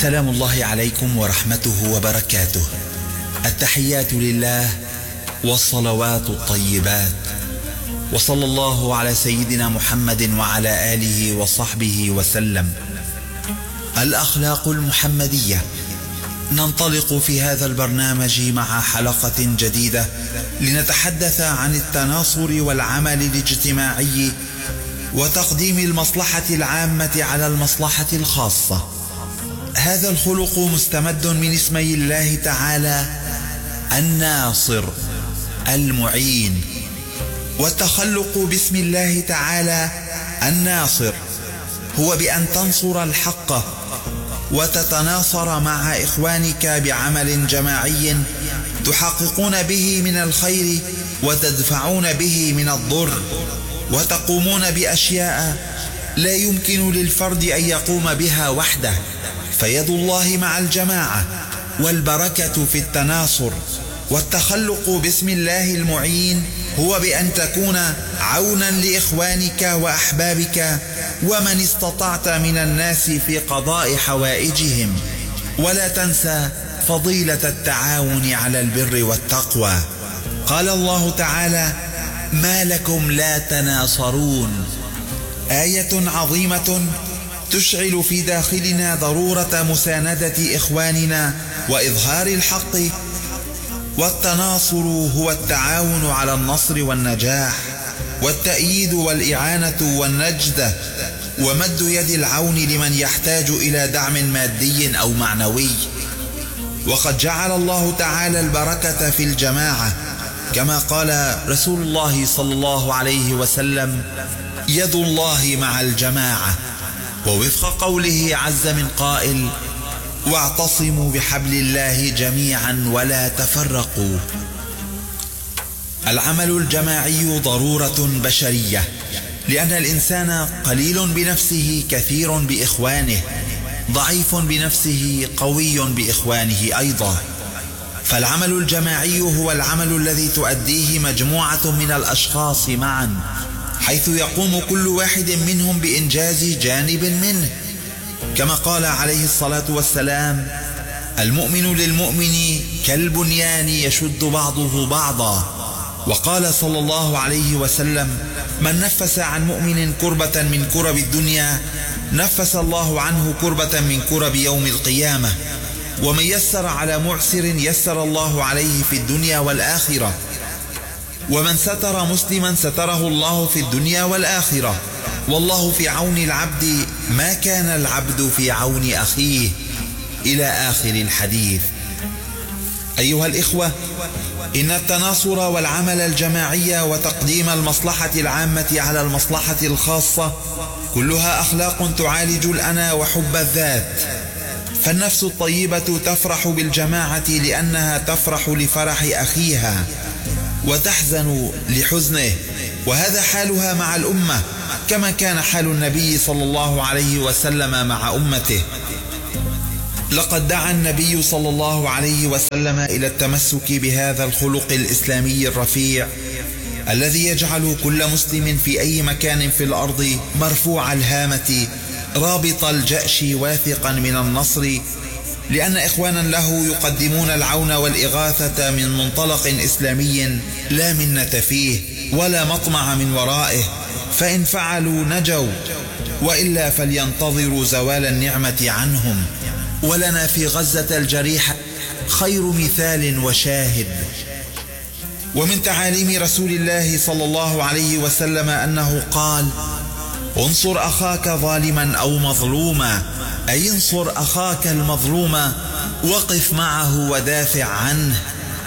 سلام الله عليكم ورحمته وبركاته. التحيات لله والصلوات الطيبات، وصلى الله على سيدنا محمد وعلى آله وصحبه وسلم. الأخلاق المحمدية. ننطلق في هذا البرنامج مع حلقة جديدة لنتحدث عن التناصر والعمل الاجتماعي وتقديم المصلحة العامة على المصلحة الخاصة. هذا الخلق مستمد من اسمي الله تعالى الناصر المعين، والتخلق باسم الله تعالى الناصر هو بأن تنصر الحق وتتناصر مع إخوانك بعمل جماعي تحققون به من الخير وتدفعون به من الضر، وتقومون بأشياء لا يمكن للفرد أن يقوم بها وحده، فيد الله مع الجماعة والبركة في التناصر. والتخلق باسم الله المعين هو بأن تكون عونا لإخوانك وأحبابك ومن استطعت من الناس في قضاء حوائجهم. ولا تنسى فضيلة التعاون على البر والتقوى. قال الله تعالى: ما لكم لا تناصرون. آية عظيمة تشعل في داخلنا ضرورة مساندة إخواننا وإظهار الحق. والتناصر هو التعاون على النصر والنجاح، والتأييد والإعانة والنجدة، ومد يد العون لمن يحتاج إلى دعم مادي أو معنوي. وقد جعل الله تعالى البركة في الجماعة، كما قال رسول الله صلى الله عليه وسلم: يد الله مع الجماعة. ووفق قوله عز من قائل: واعتصموا بحبل الله جميعا ولا تفرقوا. العمل الجماعي ضرورة بشرية، لأن الإنسان قليل بنفسه كثير بإخوانه، ضعيف بنفسه قوي بإخوانه أيضا. فالعمل الجماعي هو العمل الذي تؤديه مجموعة من الأشخاص معا، حيث يقوم كل واحد منهم بإنجاز جانب منه، كما قال عليه الصلاة والسلام: المؤمن للمؤمن كالبنيان يشد بعضه بعضا. وقال صلى الله عليه وسلم: من نفس عن مؤمن كربة من كرب الدنيا نفس الله عنه كربة من كرب يوم القيامة، ومن يسر على معسر يسر الله عليه في الدنيا والآخرة، ومن ستر مسلما ستره الله في الدنيا والآخرة، والله في عون العبد ما كان العبد في عون أخيه، إلى آخر الحديث. أيها الإخوة، إن التناصر والعمل الجماعي وتقديم المصلحة العامة على المصلحة الخاصة كلها أخلاق تعالج الأنا وحب الذات. فالنفس الطيبة تفرح بالجماعة لأنها تفرح لفرح أخيها وتحزن لحزنه، وهذا حالها مع الأمة، كما كان حال النبي صلى الله عليه وسلم مع أمته. لقد دعا النبي صلى الله عليه وسلم إلى التمسك بهذا الخلق الإسلامي الرفيع الذي يجعل كل مسلم في أي مكان في الأرض مرفوع الهامة رابط الجأش واثقا من النصر، لأن إخوانا له يقدمون العون والإغاثة من منطلق إسلامي لا منة فيه ولا مطمع من ورائه، فإن فعلوا نجوا، وإلا فلينتظروا زوال النعمة عنهم. ولنا في غزة الجريحة خير مثال وشاهد. ومن تعاليم رسول الله صلى الله عليه وسلم أنه قال: انصر أخاك ظالما أو مظلوما، أي انصر أخاك المظلوم وقف معه ودافع عنه،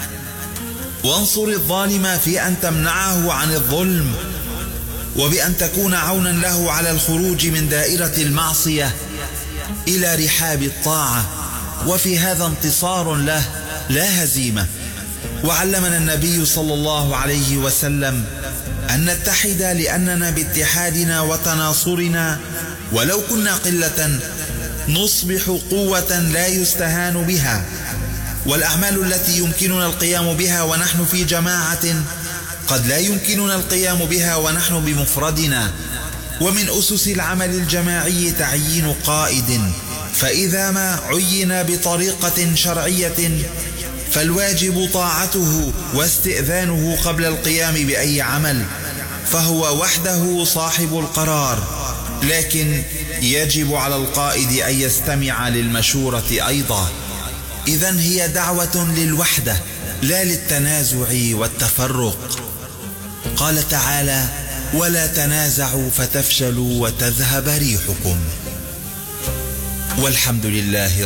وانصر الظالم في أن تمنعه عن الظلم، وبأن تكون عونا له على الخروج من دائرة المعصية إلى رحاب الطاعة، وفي هذا انتصار له لا هزيمة. وعلمنا النبي صلى الله عليه وسلم أن نتحد، لأننا باتحادنا وتناصرنا ولو كنا قلة نصبح قوة لا يستهان بها. والأعمال التي يمكننا القيام بها ونحن في جماعة قد لا يمكننا القيام بها ونحن بمفردنا. ومن أسس العمل الجماعي تعيين قائد، فإذا ما عين بطريقة شرعية فالواجب طاعته واستئذانه قبل القيام بأي عمل، فهو وحده صاحب القرار، لكن يجب على القائد أن يستمع للمشورة أيضا. إذن هي دعوة للوحدة لا للتنازع والتفرق. قال تعالى: ولا تنازعوا فتفشلوا وتذهب ريحكم. والحمد لله